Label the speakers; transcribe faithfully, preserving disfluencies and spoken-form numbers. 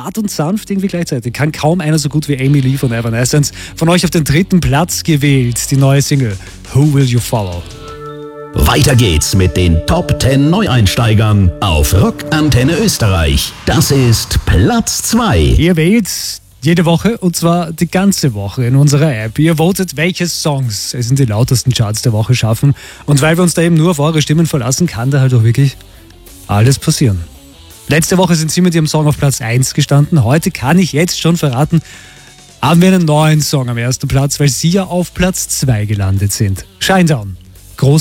Speaker 1: hart und sanft irgendwie gleichzeitig. Kann kaum einer so gut wie Amy Lee von Evanescence. Von euch auf den dritten Platz gewählt, die neue Single Who Will You Follow?
Speaker 2: Weiter geht's mit den Top zehn Neueinsteigern auf Rock Antenne Österreich. Das ist Platz zwei.
Speaker 1: Ihr wählt jede Woche und zwar die ganze Woche in unserer App. Ihr votet, welche Songs es in die lautesten Charts der Woche schaffen. Und weil wir uns da eben nur auf eure Stimmen verlassen, kann da halt auch wirklich alles passieren. Letzte Woche sind sie mit ihrem Song auf Platz eins gestanden. Heute kann ich jetzt schon verraten, haben wir einen neuen Song am ersten Platz, weil sie ja auf Platz zwei gelandet sind. Shinedown.